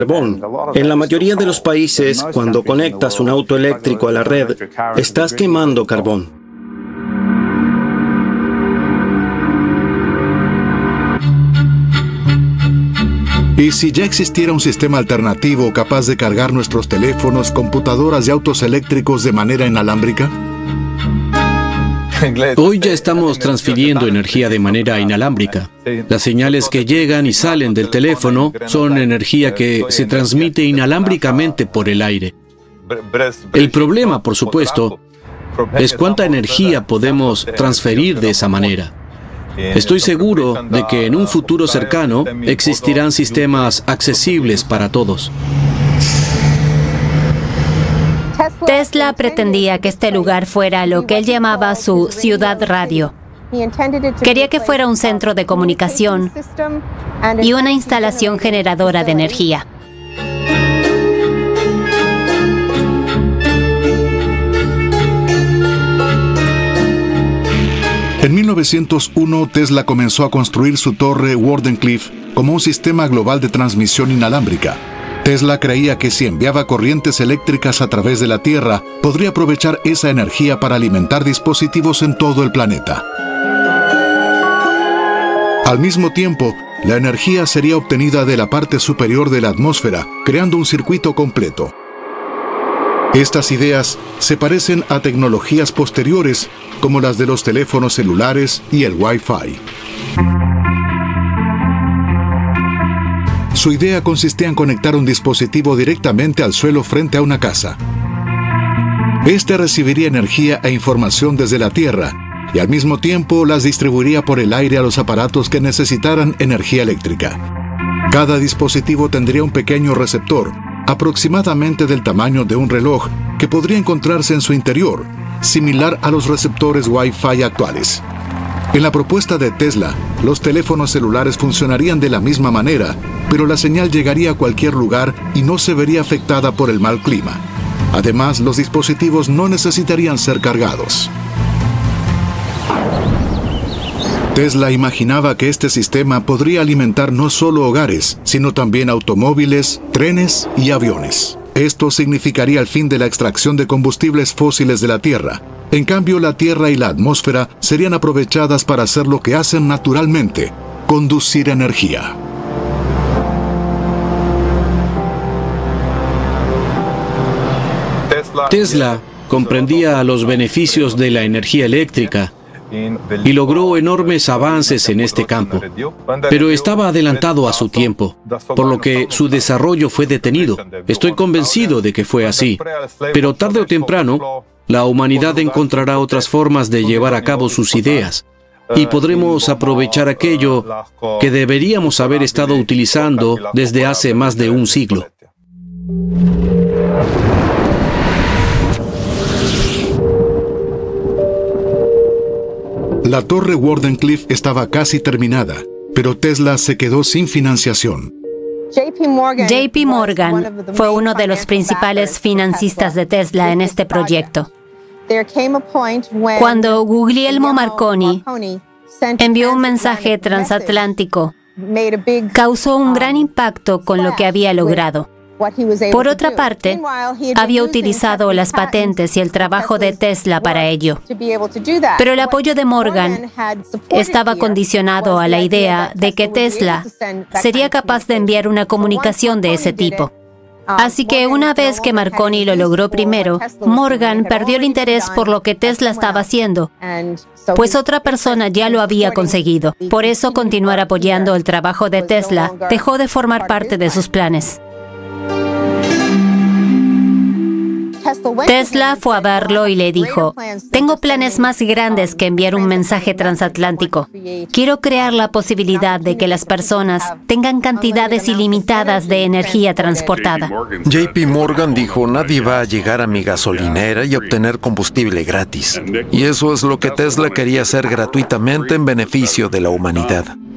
carbón. En la mayoría de los países, cuando conectas un auto eléctrico a la red, estás quemando carbón. ¿Y si ya existiera un sistema alternativo capaz de cargar nuestros teléfonos, computadoras y autos eléctricos de manera inalámbrica? Hoy ya estamos transfiriendo energía de manera inalámbrica. Las señales que llegan y salen del teléfono son energía que se transmite inalámbricamente por el aire. El problema, por supuesto, es cuánta energía podemos transferir de esa manera. Estoy seguro de que en un futuro cercano existirán sistemas accesibles para todos. Tesla pretendía que este lugar fuera lo que él llamaba su ciudad radio. Quería que fuera un centro de comunicación y una instalación generadora de energía. En 1901, Tesla comenzó a construir su torre Wardenclyffe como un sistema global de transmisión inalámbrica. Tesla creía que si enviaba corrientes eléctricas a través de la Tierra, podría aprovechar esa energía para alimentar dispositivos en todo el planeta. Al mismo tiempo, la energía sería obtenida de la parte superior de la atmósfera, creando un circuito completo. Estas ideas se parecen a tecnologías posteriores, como las de los teléfonos celulares y el Wi-Fi. Su idea consistía en conectar un dispositivo directamente al suelo frente a una casa. Este recibiría energía e información desde la Tierra y al mismo tiempo las distribuiría por el aire a los aparatos que necesitaran energía eléctrica. Cada dispositivo tendría un pequeño receptor, aproximadamente del tamaño de un reloj, que podría encontrarse en su interior, similar a los receptores Wi-Fi actuales. En la propuesta de Tesla, los teléfonos celulares funcionarían de la misma manera, pero la señal llegaría a cualquier lugar y no se vería afectada por el mal clima. Además, los dispositivos no necesitarían ser cargados. Tesla imaginaba que este sistema podría alimentar no solo hogares, sino también automóviles, trenes y aviones. Esto significaría el fin de la extracción de combustibles fósiles de la Tierra. En cambio, la Tierra y la atmósfera serían aprovechadas para hacer lo que hacen naturalmente: conducir energía. Tesla comprendía los beneficios de la energía eléctrica y logró enormes avances en este campo, pero estaba adelantado a su tiempo, por lo que su desarrollo fue detenido. Estoy convencido de que fue así, pero tarde o temprano, la humanidad encontrará otras formas de llevar a cabo sus ideas, y podremos aprovechar aquello que deberíamos haber estado utilizando desde hace más de un siglo. La torre Wardenclyffe estaba casi terminada, pero Tesla se quedó sin financiación. JP Morgan fue uno de los principales financistas de Tesla en este proyecto. Cuando Guglielmo Marconi envió un mensaje transatlántico, causó un gran impacto con lo que había logrado. Por otra parte, había utilizado las patentes y el trabajo de Tesla para ello. Pero el apoyo de Morgan estaba condicionado a la idea de que Tesla sería capaz de enviar una comunicación de ese tipo. Así que una vez que Marconi lo logró primero, Morgan perdió el interés por lo que Tesla estaba haciendo, pues otra persona ya lo había conseguido. Por eso, continuar apoyando el trabajo de Tesla dejó de formar parte de sus planes. Tesla fue a verlo y le dijo: tengo planes más grandes que enviar un mensaje transatlántico. Quiero crear la posibilidad de que las personas tengan cantidades ilimitadas de energía transportada. JP Morgan dijo: nadie va a llegar a mi gasolinera y obtener combustible gratis. Y eso es lo que Tesla quería hacer gratuitamente en beneficio de la humanidad.